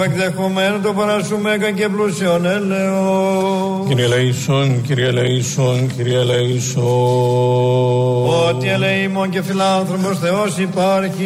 Εκδεχομένου το παρασούμεκα και πλούσιον έλεος. Κύριε ελεησόν, Κύριε ελεησόν, Κύριε ελεησόν. Ότι ελεήμων και φιλάνθρωπος Θεός υπάρχει.